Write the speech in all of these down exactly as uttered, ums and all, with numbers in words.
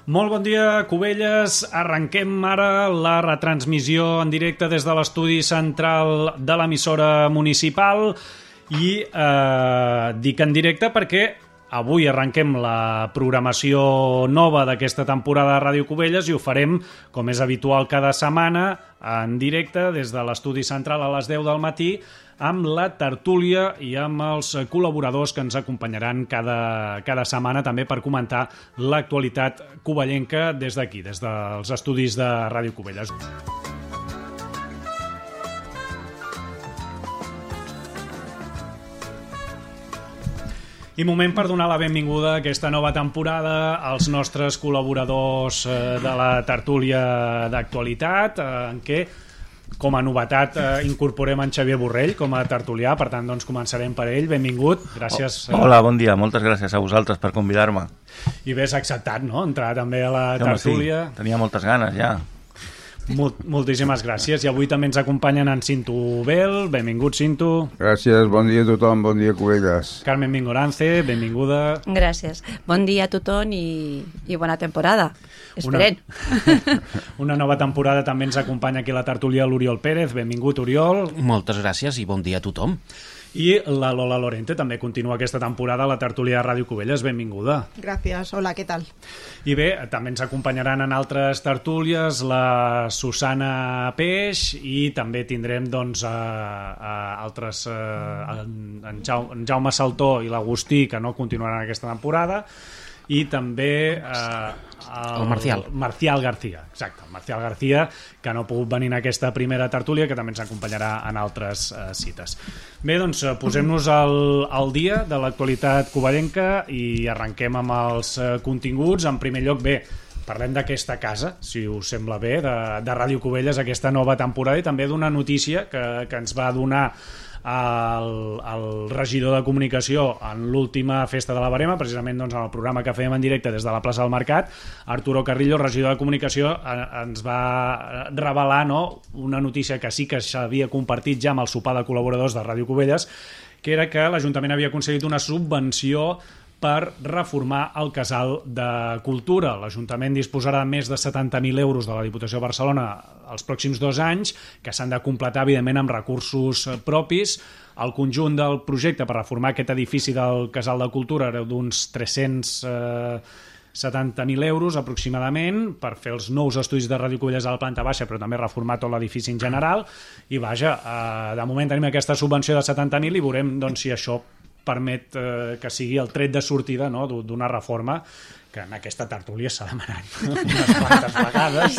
Molt bon dia, Cubelles. Arrenquem ara la retransmissió en directe des de l'estudi central de l'emissora municipal i eh, dic en directe perquè avui arrenquem la programació nova d'aquesta temporada de Ràdio Cubelles i ho farem, com és habitual cada setmana, en directe des de l'estudi central a les deu del matí amb la tertúlia i amb els col·laboradors que ens acompanyaran cada, cada setmana també per comentar l'actualitat cuballenca des d'aquí, des dels estudis de Ràdio Cubelles. I moment per donar la benvinguda a aquesta nova temporada als nostres col·laboradors de la tertúlia d'actualitat, en què, com a novetat, incorporem en Xavier Borrell com a tertulià, per tant, doncs, començarem per ell. Benvingut, gràcies. Hola, bon dia, moltes gràcies a vosaltres per convidar-me. I bé, s'ha acceptat, no?, entrar també a la tertúlia. Sí, tenia moltes ganes, ja. Molt, moltíssimes gràcies. I avui també ens acompanyen en Cinto Bel. Benvingut, Cinto. Gràcies, bon dia a tothom, bon dia, Cubelles. Carmen Mingorance, benvinguda. Gràcies. Bon dia a tothom i, i bona temporada. Esperem. Una, una nova temporada també ens acompanya aquí a la tertúlia l'Oriol Pérez. Benvingut, Oriol. Moltes gràcies i bon dia a tothom. I la Lola Lorente també continua aquesta temporada a la tertúlia de Ràdio Cubelles. Benvinguda. Gràcies. Hola, què tal? I bé, també ens acompanyaran en altres tertúlies la Susana Peix i també tindrem doncs a, a altres a, en, Jaume, en Jaume Saltó i l'Agustí, que no continuaran aquesta temporada, i també eh, el, el Marcial. Marcial García, exacte, el Marcial García, que no ha pogut venir en aquesta primera tertúlia, que també ens acompanyarà en altres eh, cites. Bé, doncs posem-nos al, al dia de l'actualitat cuballenca i arrenquem amb els eh, continguts. En primer lloc, bé, parlem d'aquesta casa, si us sembla bé, de, de Ràdio Cubelles, aquesta nova temporada, i també d'una notícia que, que ens va donar El, el regidor de comunicació en l'última festa de la Barema, precisament doncs, en el programa que fèiem en directe des de la plaça del Mercat. Arturo Carrillo, regidor de comunicació, ens va revelar, no?, una notícia que sí que s'havia compartit ja amb el sopar de col·laboradors de Ràdio Cubelles, que era que l'Ajuntament havia aconseguit una subvenció per reformar el Casal de Cultura. L'Ajuntament disposarà de més de setanta mil euros de la Diputació de Barcelona els pròxims dos anys, que s'han de completar, evidentment, amb recursos propis. El conjunt del projecte per reformar aquest edifici del Casal de Cultura era d'uns tres-cents setanta mil euros aproximadament per fer els nous estudis de Ràdio Cubelles a la planta baixa, però també reformar tot l'edifici en general. I vaja, eh, de moment tenim aquesta subvenció de setanta mil i veurem doncs, si això permet eh, que sigui el tret de sortida, no?, d'una reforma que en aquesta tertúlia s'ha demanat unes quantes vegades.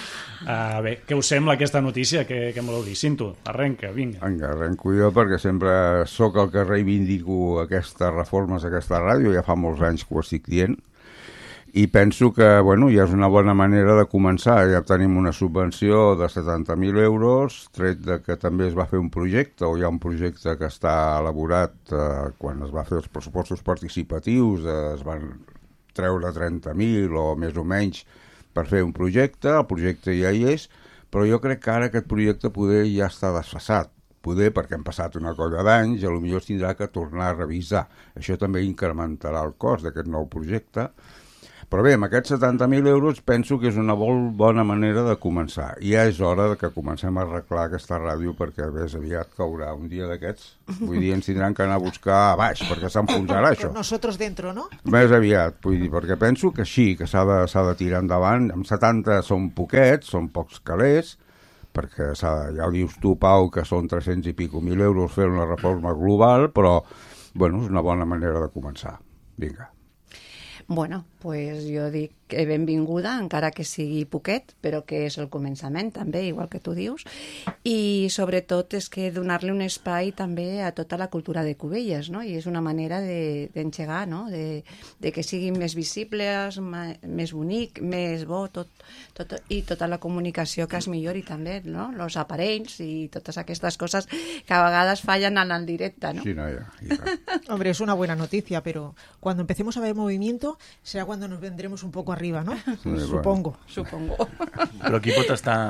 Uh, bé, què us sembla aquesta notícia? Què, què em voleu dir? Cinto, arrenca, vinga. Vinga, arrenco jo perquè sempre sóc el que reivindico aquestes reformes a aquesta ràdio, ja fa molts anys que ho estic dient, i penso que, bueno, ja és una bona manera de començar. Ja tenim una subvenció de setanta mil euros, tret de que també es va fer un projecte, o hi ha un projecte que està elaborat eh, quan es va fer els pressupostos participatius, eh, es van treure trenta mil o més o menys per fer un projecte, el projecte ja hi és, però jo crec que ara aquest projecte poder ja està desfasat. Poder perquè han passat una colla d'anys i potser es tindrà que tornar a revisar. Això també incrementarà el cost d'aquest nou projecte. Però bé, amb aquests setanta mil euros penso que és una molt bona manera de començar. Ja és hora que comencem a arreglar aquesta ràdio perquè més aviat caurà un dia d'aquests. Vull dir, ens tindran que anar a buscar a baix perquè s'enfonsarà això. Nosotros dentro, no? Més aviat, vull dir, perquè penso que sí, que s'ha de, s'ha de tirar endavant. Amb setanta són poquets, són pocs calés, perquè ja ho dius tu, Pau, que són tres-cents i pico mil euros fer una reforma global, però bueno, és una bona manera de començar. Vinga. Bueno, pues jo dic que benvinguda, encara que sigui poquet, però que és el començament també, igual que tu dius, i sobretot és que donar-li un espai també a tota la cultura de Cubelles, no? I és una manera d'engegar, no?, de, de que siguin més visibles, més bonic, més bo, tot, tot, i tota la comunicació que es millori també, no?, els aparells i totes aquestes coses que a vegades fallen en el directe, ¿no? Sí, no, ya, ya. Hombre, es una buena noticia, pero cuando empecemos a ver movimiento será cuando nos vendremos un poco arriba, ¿no? Sí, Supongo. Supongo. Però aquí pot estar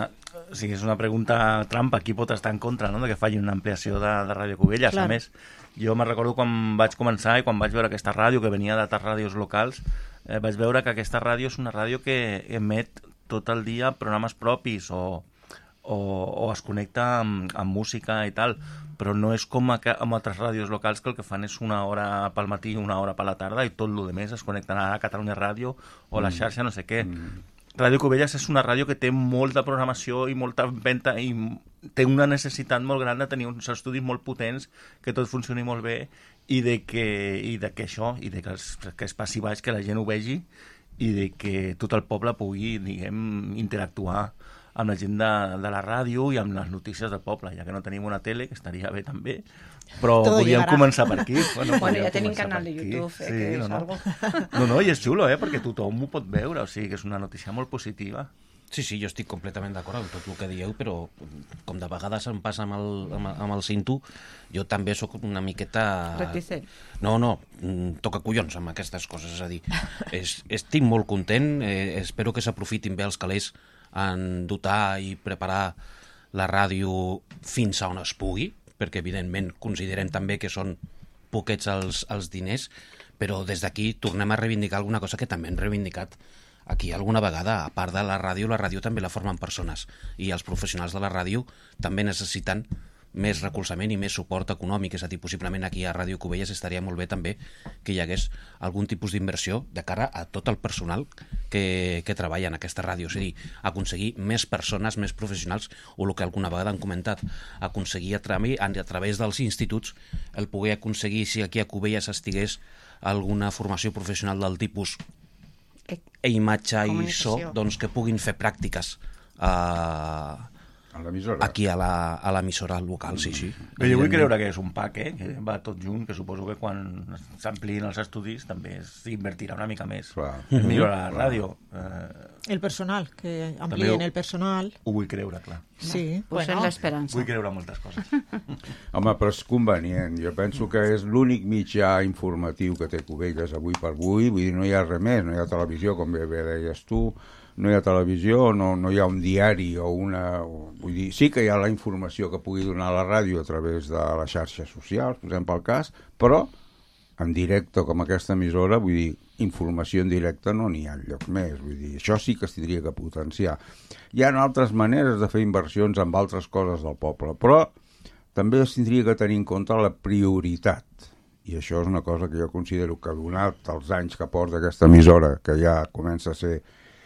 Sí, és una pregunta trampa. Qui pot estar en contra, no?, de que faci una ampliació de, de Ràdio Cubelles? Clar. A més, jo me recordo quan vaig començar i quan vaig veure aquesta ràdio, que venia d'altres ràdios locals, eh, vaig veure que aquesta ràdio és una ràdio que emet tot el dia programes propis o, o, o es connecta amb, amb música i tal, però no és com a, amb altres ràdios locals que el que fan és una hora pel matí i una hora per la tarda i tot el més es connecten a Catalunya Ràdio o a la xarxa no sé què. Mm. Ràdio Cubelles és una ràdio que té molta programació i molta venda i té una necessitat molt gran de tenir uns estudis molt potents, que tot funcioni molt bé i de que, i de que això, i de que, els, que es passi baix, que la gent ho vegi i de que tot el poble pugui, diguem, interactuar amb la gent de, de la ràdio i amb les notícies del poble, ja que no tenim una tele, que estaria bé també, però Todo podríem llegarà. començar per aquí. Bueno, Bueno, ja podríem tenim començar canal per de aquí. YouTube, eh, Sí, que no, és no. algo... No, no, i és xulo, eh, perquè tothom ho pot veure, o sigui que és una notícia molt positiva. Sí, sí, jo estic completament d'acord amb tot el que dieu, però com de vegades em passa amb el, amb, amb el cinto, jo també sóc una miqueta... Reticent. No, no, mm, toca collons amb aquestes coses, és a dir, és, estic molt content, eh, espero que s'aprofitin bé els calés en dotar i preparar la ràdio fins a on es pugui, perquè evidentment considerem també que són poquets els, els diners, però des d'aquí tornem a reivindicar alguna cosa que també hem reivindicat aquí alguna vegada. A part de la ràdio, la ràdio també la formen persones i els professionals de la ràdio també necessiten més recolzament i més suport econòmic, és a dir, possiblement aquí a Ràdio Cubelles estaria molt bé també que hi hagués algun tipus d'inversió de cara a tot el personal que, que treballa en aquesta ràdio, és a dir, aconseguir més persones, més professionals, o el que alguna vegada han comentat, aconseguir a, tra a través dels instituts el poder aconseguir, si aquí a Cubelles estigués alguna formació professional del tipus e imatge i so, doncs que puguin fer pràctiques a... A l'emissora. Aquí a l'emissora local, sí, sí. Bé, jo vull creure que és un pack, eh? Que va tot junt, que suposo que quan s'ampliïn els estudis també s'invertirà una mica més. Clar. Es millora la ràdio. Eh, El personal, que amplíen el personal. Ho vull creure, clar. Sí, Posem bueno. l'esperança. Vull creure moltes coses. Home, però és convenient. Jo penso que és l'únic mitjà informatiu que té Cubelles avui per avui. Vull dir, no hi ha res més, no hi ha televisió, com bé, bé deies tu, no hi ha televisió, no, no hi ha un diari o una... O, vull dir, sí que hi ha la informació que pugui donar la ràdio a través de les xarxes socials, posem pel cas, però en directe com aquesta emissora, vull dir, informació en directe no n'hi ha enlloc més, vull dir, això sí que es tindria que potenciar. Hi ha altres maneres de fer inversions amb altres coses del poble, però també es tindria que tenir en compte la prioritat, i això és una cosa que jo considero que donat els anys que porta aquesta emissora, que ja comença a ser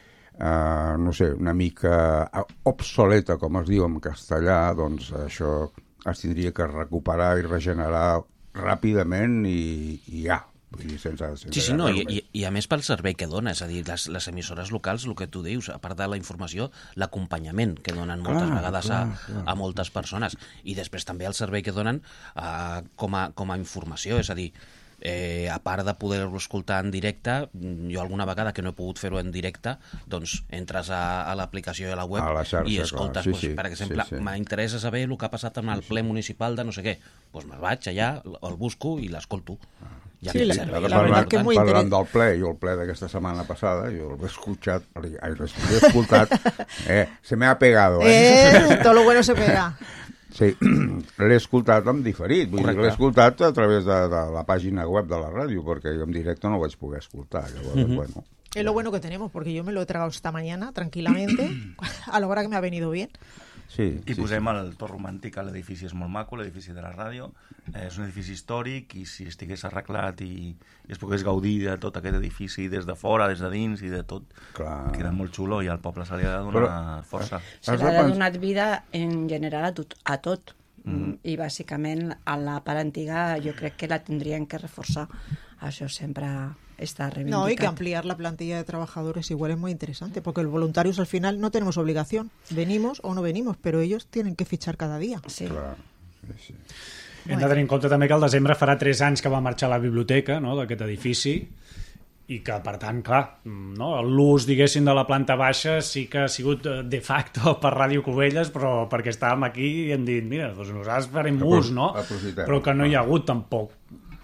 Uh, no sé, una mica obsoleta, com es diu en castellà, doncs això es tindria que recuperar i regenerar ràpidament i, i ja, vull dir, sense... sense Sí, sí, no, i, i, i a més pel servei que dona, és a dir, les, les emissores locals, el que tu dius, a part de la informació, l'acompanyament que donen moltes Clar, vegades clar, a, clar. a moltes persones, i després també el servei que donen uh, com, a, com a informació, és a dir, Eh, a part de poder-lo escoltar en directe, jo alguna vegada que no he pogut fer-ho en directe, doncs entres a, a l'aplicació i a la web A la xarxa, i escoltes, clar. Sí, doncs, sí, per exemple, sí, sí. m'interessa saber el que ha passat amb el ple municipal de no sé què, doncs me'n vaig allà, el busco i l'escolto. Ja Sí, em la- servei, la és verdad molt que important. muy Parlant interes- del ple, jo el ple d'aquesta setmana passada, jo l'he escoltat, ai, l'he escoltat, eh, se me ha pegado, eh? Eh, todo lo bueno se pega. Sí, l'he escoltat en diferit, vull dir, Correcte. l'he escoltat a través de, de la pàgina web de la ràdio, perquè jo en directe no ho vaig poder escoltar, llavors, uh-huh. bueno... Es lo bueno que tenemos, porque yo me lo he tragado esta mañana tranquilamente, a la hora que me ha venido bien. Sí, I sí, posem el to romàntic, l'edifici és molt maco, l'edifici de la ràdio, eh, és un edifici històric i si estigués arreglat i, i es pogués gaudir de tot aquest edifici des de fora, des de dins i de tot, Clar. queda molt xulo i al poble se li ha de donar Però- força. Se Has li de ha pens- donat vida en general a tot, a tot. Mm. I bàsicament a la part antiga jo crec que la tindrien que reforçar. Això sempre està reivindicat. No, y que ampliar la plantilla de trabajadores igual es muy interesante, porque los voluntarios al final no tenemos obligación. Venimos o no venimos, pero ellos tienen que fichar cada día. Sí. clar, sí, sí. Hem de tenir en compte també que al desembre farà tres anys que va marxar la biblioteca, no?, d'aquest edifici, i que, per tant, clar, no? l'ús, diguéssim, de la planta baixa sí que ha sigut eh, de facto per Ràdio Cubelles, però perquè estàvem aquí i hem dit, mira, doncs nosaltres farem Apro- ús, no? aprofitem. Però que no hi ha hagut tampoc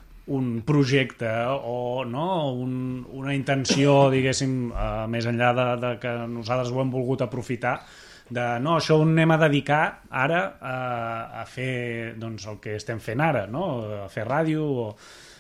un projecte o no? un, una intenció, diguéssim, eh, més enllà de, de que nosaltres ho hem volgut aprofitar, de no, això ho anem a dedicar ara a, a fer doncs, el que estem fent ara, no? A fer ràdio o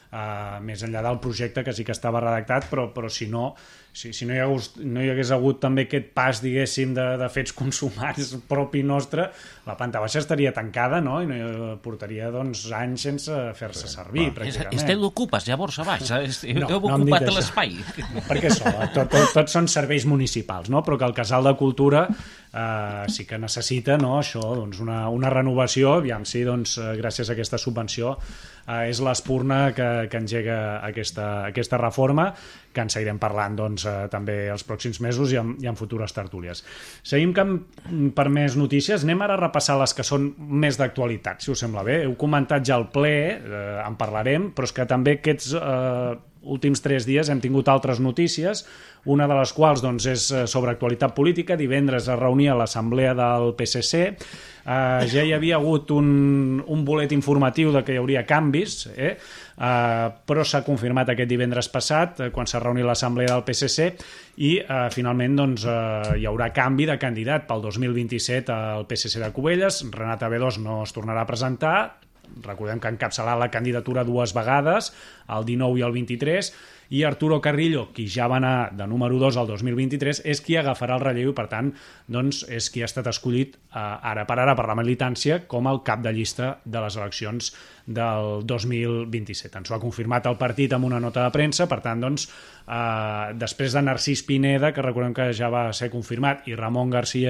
Uh, més enllà del projecte que sí que estava redactat, però, però si no si, si no, hi hagués, no hi hagués hagut també aquest pas, diguéssim, de, de fets consumats propi nostre, la planta baixa estaria tancada, no? I no portaria doncs, anys sense fer-se servir, pràcticament. Este l'ocupes, llavors, a baix. No, Heu no hem ocupat dit l'espai. No, perquè so, tot, tot, tots són serveis municipals, no? Però que el Casal de Cultura eh, sí que necessita, no? Això, doncs, una, una renovació, aviam si doncs, gràcies a aquesta subvenció eh, és l'espurna que, que engega aquesta, aquesta reforma, que en seguirem parlant doncs, eh, també els pròxims mesos i en, i en futures tertúlies. Seguim que, per més notícies, anem ara a repassar les que són més d'actualitat, si us sembla bé. Heu comentat ja el ple, eh, en parlarem, però és que també aquests eh, últims tres dies hem tingut altres notícies, una de les quals doncs, és sobre actualitat política. Divendres es reunia l'assemblea del P S C, Uh, ja hi havia hagut un, un bolet informatiu de que hi hauria canvis, eh? uh, però s'ha confirmat aquest divendres passat, uh, quan s'ha reunit l'assemblea del P S C, i uh, finalment doncs, uh, hi haurà canvi de candidat pel dos mil vint-i-set al P S C de Cubelles. Renata Bedós no es tornarà a presentar, recordem que ha encapçalat la candidatura dues vegades, el dinou i el vint-i-tres, i Arturo Carrillo, qui ja va anar de número dos al dos mil vint-i-tres, és qui agafarà el relleu i, per tant, doncs, és qui ha estat escollit eh, ara per ara per la militància com el cap de llista de les eleccions del dos mil vint-i-set. Ens ho ha confirmat el partit amb una nota de premsa, per tant, doncs, eh, després de Narcís Pineda, que recordem que ja va ser confirmat, i Ramon Garcia,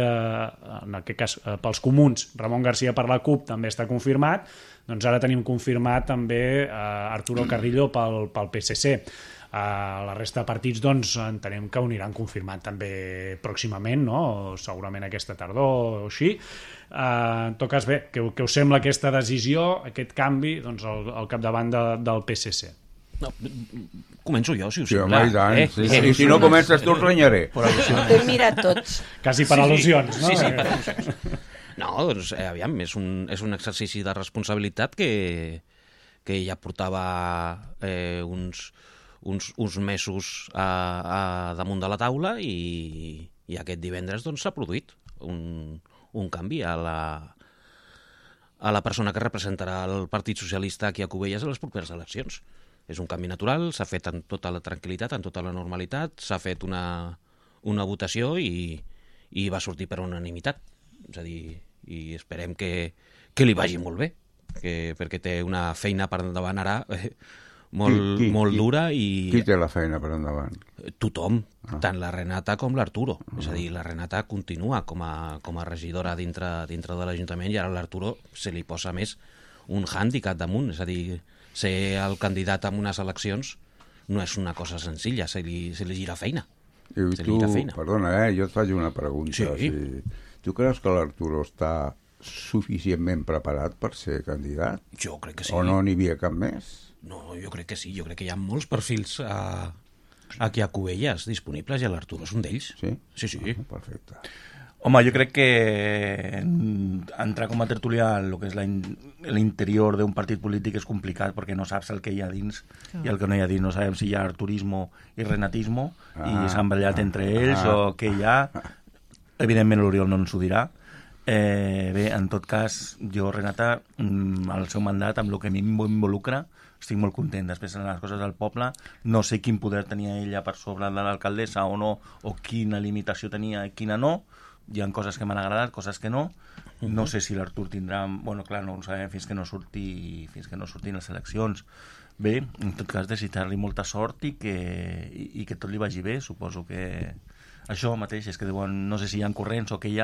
en aquest cas eh, pels comuns, Ramon Garcia per la CUP també està confirmat, doncs ara tenim confirmat també eh, Arturo Carrillo pel, pel P S C. Uh, la resta de partits doncs entenem que ho aniran confirmant també pròximament, no? Segurament aquesta tardor o així. Uh, en tot cas, bé, què, què us sembla aquesta decisió, aquest canvi doncs, al, al capdavant de, del P S C? No, començo jo, si us sí, sembla. Home, i tant. Eh? Sí, sí. I si no comences tu, els renyaré. T'he mirat tots. Quasi per Sí, sí. al·lusions, no? Sí, sí, per al·lusions. No, doncs, eh, aviam, és un, és un exercici de responsabilitat que, que ja portava eh, uns, uns, uns mesos a, a damunt de la taula i, i aquest divendres doncs, s'ha produït un, un canvi a la, a la persona que representarà el Partit Socialista aquí a Cubelles a les properes eleccions. És un canvi natural, s'ha fet en tota la tranquil·litat, en tota la normalitat, s'ha fet una, una votació i, i va sortir per unanimitat. És a dir, i esperem que, que li vagi molt bé, que, perquè té una feina per endavant ara eh, molt, qui, qui, molt qui, dura i... Qui té la feina per endavant? Tothom, ah. tant la Renata com l'Arturo. Ah. És a dir, la Renata continua com a, com a regidora dintre, dintre de l'Ajuntament i ara a l'Arturo se li posa més un hàndicap damunt. És a dir, ser el candidat en unes eleccions no és una cosa senzilla, se li, se li gira feina. I se tu, li gira feina. perdona, eh, jo et faig una pregunta. Sí. Si, tu creus que l'Arturo està suficientment preparat per ser candidat? Jo crec que sí. O no n'hi havia cap més? No, jo crec que sí. Jo crec que hi ha molts perfils a, aquí a Cubelles disponibles i l'Arturo és un d'ells. Sí? Sí, sí. Ah, perfecte. Home, jo crec que entrar com a tertulià en el que és la in, l'interior d'un partit polític és complicat perquè no saps el que hi ha dins ah. i el que no hi ha dins. No sabem si hi ha arturismo i renatismo ah, i s'han ballat ah, entre ells ah, o què hi ha. Evidentment l'Oriol no ens ho dirà. Eh, bé, en tot cas, jo, Renata, el seu mandat, amb el que a mi m'involucra, estic molt content. Després, en les coses del poble, no sé quin poder tenia ella per sobre de l'alcaldessa o no, o quina limitació tenia i quina no. Hi ha coses que m'han agradat, coses que no. No sé si l'Artur tindrà... Bueno, clar, no ho sabem fins que no surti, fins que no surtin les eleccions. Bé, en tot cas, desitjar-li molta sort i que, i, i que tot li vagi bé. Suposo que això mateix, és que deuen, no sé si hi ha corrents o què hi ha,